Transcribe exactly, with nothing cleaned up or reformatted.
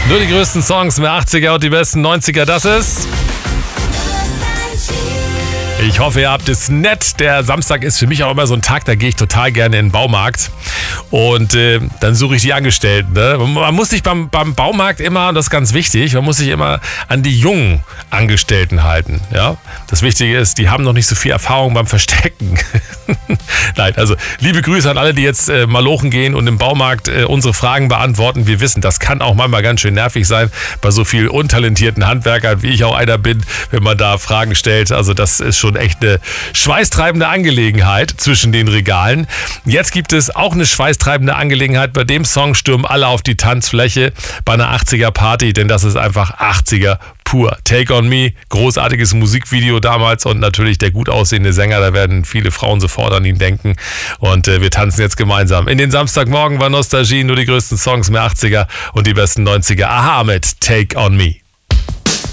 Nur die größten Songs der achtziger und die besten neunziger, das ist... Ich hoffe, ihr habt es nett. Der Samstag ist für mich auch immer so ein Tag, da gehe ich total gerne in den Baumarkt und äh, dann suche ich die Angestellten. Ne? Man muss sich beim, beim Baumarkt immer, und das ist ganz wichtig, man muss sich immer an die jungen Angestellten halten. Ja? Das Wichtige ist, die haben noch nicht so viel Erfahrung beim Verstecken. Nein, also liebe Grüße an alle, die jetzt äh, malochen gehen und im Baumarkt äh, unsere Fragen beantworten. Wir wissen, das kann auch manchmal ganz schön nervig sein bei so viel untalentierten Handwerkern, wie ich auch einer bin, wenn man da Fragen stellt. Also das ist schon echt eine schweißtreibende Angelegenheit zwischen den Regalen. Jetzt gibt es auch eine schweißtreibende Angelegenheit. Bei dem Song stürmen alle auf die Tanzfläche bei einer achtziger Party, denn das ist einfach achtziger pur. Take on Me, großartiges Musikvideo damals und natürlich der gut aussehende Sänger, da werden viele Frauen sofort an ihn denken und äh, wir tanzen jetzt gemeinsam. In den Samstagmorgen war Nostalgie, nur die größten Songs mehr achtziger und die besten neunziger. Aha mit Take on Me.